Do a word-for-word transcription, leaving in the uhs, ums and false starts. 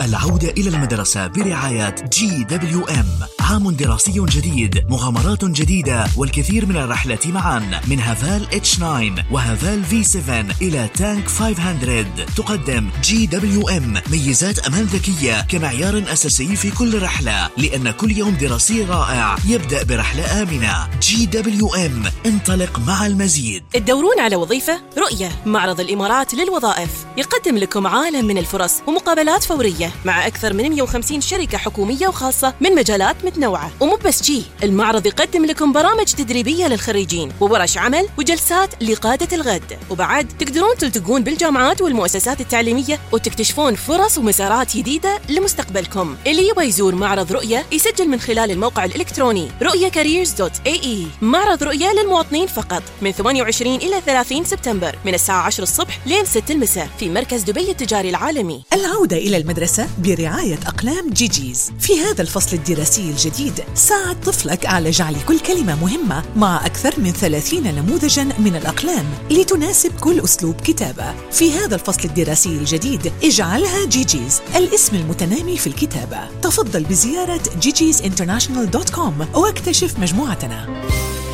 العودة إلى المدرسة برعاية جي دبليو إم. عام دراسي جديد، مغامرات جديدة، والكثير من الرحلات معا، من هافال إتش تسعة وهافال في سبعة إلى تانك خمسمية. تقدم جي دبليو إم ميزات أمان ذكية كمعيار أساسي في كل رحلة، لأن كل يوم دراسي رائع يبدأ برحلة آمنة. جي دبليو إم، انطلق مع المزيد. تدورون على وظيفة؟ رؤية، معرض الإمارات للوظائف، يقدم لكم عالم من الفرص ومقابلات فورية مع أكثر من مئة وخمسين شركة حكومية وخاصة من مجالات متنوعة. ومو بس جي، المعرض يقدم لكم برامج تدريبية للخريجين وورش عمل وجلسات لقادة الغد. وبعد تقدرون تلتقون بالجامعات والمؤسسات التعليمية وتكتشفون فرص ومسارات جديدة لمستقبلكم. اللي يبغى يزور معرض رؤية يسجل من خلال الموقع الإلكتروني رؤية كاريرز دوت إيه إي. معرض رؤية للمواطنين فقط من ثمانية وعشرين إلى ثلاثين سبتمبر من الساعة عشرة الصبح لين ستة المساء في مركز دبي التجاري العالمي. العودة إلى المدرسة برعاية أقلام جيجيز. في هذا الفصل الدراسي الجديد ساعد طفلك على جعل كل كلمة مهمة مع أكثر من ثلاثين نموذجاً من الأقلام لتناسب كل أسلوب كتابة. في هذا الفصل الدراسي الجديد اجعلها جيجيز، الاسم المتنامي في الكتابة. تفضل بزيارة جيجيز انترناشنال دوت كوم واكتشف مجموعتنا.